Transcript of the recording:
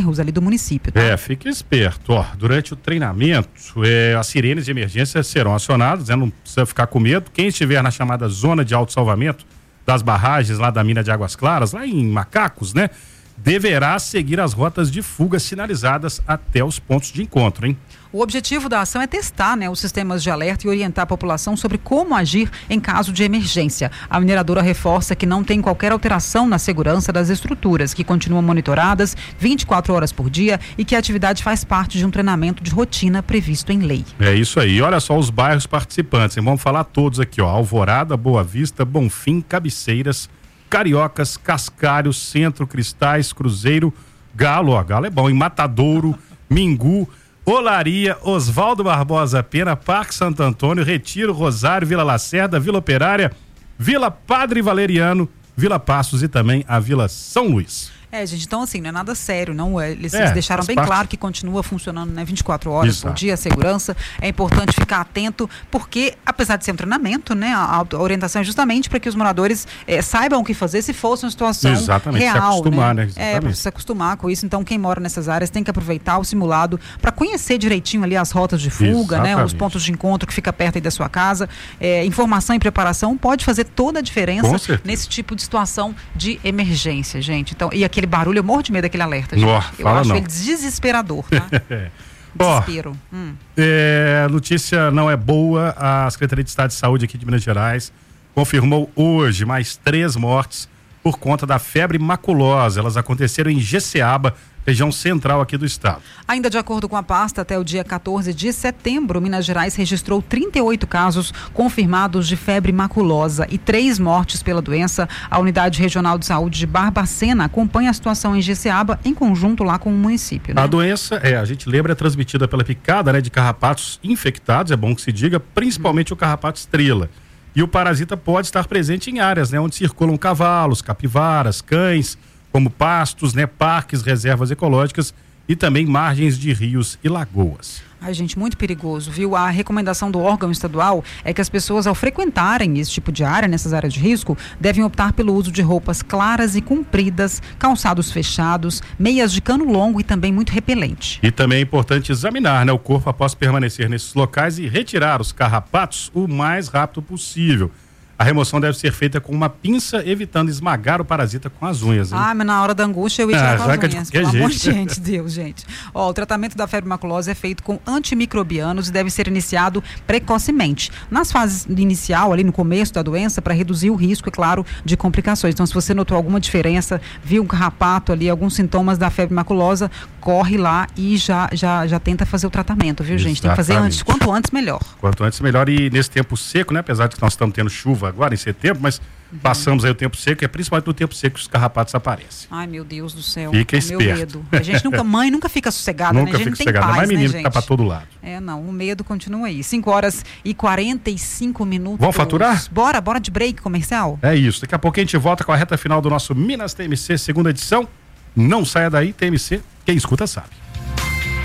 bairros ali do município, tá? Fique esperto, durante o treinamento, as sirenes de emergência serão acionadas, não precisa ficar com medo. Quem estiver na chamada zona de autossalvamento das barragens lá da mina de Águas Claras, lá em Macacos, né? Deverá seguir as rotas de fuga sinalizadas até os pontos de encontro, hein? O objetivo da ação é testar, os sistemas de alerta e orientar a população sobre como agir em caso de emergência. A mineradora reforça que não tem qualquer alteração na segurança das estruturas, que continuam monitoradas 24 horas por dia e que a atividade faz parte de um treinamento de rotina previsto em lei. É isso aí. Olha só os bairros participantes, hein? Vamos falar todos aqui, Alvorada, Boa Vista, Bonfim, Cabeceiras, Cariocas, Cascalho, Centro, Cristais, Cruzeiro, Galo, Galo é bom, em Matadouro, Mingu, Olaria, Oswaldo Barbosa Pena, Parque Santo Antônio, Retiro, Rosário, Vila Lacerda, Vila Operária, Vila Padre Valeriano, Vila Passos e também a Vila São Luís. Gente, então assim, não é nada sério, não. Eles deixaram bem claro que continua funcionando 24 horas por dia a segurança. É importante ficar atento, porque apesar de ser um treinamento, a orientação é justamente para que os moradores saibam o que fazer se fosse uma situação real. Se acostumar, para se acostumar com isso. Então, quem mora nessas áreas tem que aproveitar o simulado para conhecer direitinho ali as rotas de fuga, os pontos de encontro que fica perto aí da sua casa. Informação e preparação pode fazer toda a diferença nesse tipo de situação de emergência, gente. Então, e aquele barulho, eu morro de medo daquele alerta, gente. Eu acho ele desesperador, tá? Desespero. Notícia não é boa. A Secretaria de Estado de Saúde aqui de Minas Gerais confirmou hoje mais 3 mortes por conta da febre maculosa. Elas aconteceram em Jeceaba, região central aqui do estado. Ainda de acordo com a pasta, até o dia 14 de setembro, Minas Gerais registrou 38 casos confirmados de febre maculosa e 3 mortes pela doença. A Unidade Regional de Saúde de Barbacena acompanha a situação em Jeceaba em conjunto lá com o município. A doença, a gente lembra, é transmitida pela picada, de carrapatos infectados, é bom que se diga, principalmente o carrapato estrela. E o parasita pode estar presente em áreas, onde circulam cavalos, capivaras, cães, como pastos, parques, reservas ecológicas e também margens de rios e lagoas. Gente, muito perigoso, viu? A recomendação do órgão estadual é que as pessoas, ao frequentarem esse tipo de área, nessas áreas de risco, devem optar pelo uso de roupas claras e compridas, calçados fechados, meias de cano longo e também muito repelente. E também é importante examinar, o corpo após permanecer nesses locais e retirar os carrapatos o mais rápido possível. A remoção deve ser feita com uma pinça, evitando esmagar o parasita com as unhas. Hein? Mas na hora da angústia eu ia tirar com as unhas. Pelo amor de Deus, gente. O tratamento da febre maculosa é feito com antimicrobianos e deve ser iniciado precocemente. Nas fases inicial, ali no começo da doença, para reduzir o risco, é claro, de complicações. Então, se você notou alguma diferença, viu um carrapato ali, alguns sintomas da febre maculosa, corre lá e já tenta fazer o tratamento, viu, gente? Tem que fazer antes. Quanto antes, melhor. Quanto antes, melhor. E nesse tempo seco, apesar de que nós estamos tendo chuva agora em setembro, mas passamos aí o tempo seco, é principalmente no tempo seco que os carrapatos aparecem. Ai, meu Deus do céu. Fica esperto. Meu medo. A gente mãe nunca fica sossegada, nunca fica sossegada, mas menino que tá pra todo lado. O medo continua aí. 5h45. Vamos faturar? Bora de break comercial? É isso, daqui a pouco a gente volta com a reta final do nosso Minas TMC, segunda edição. Não saia daí, TMC, quem escuta sabe.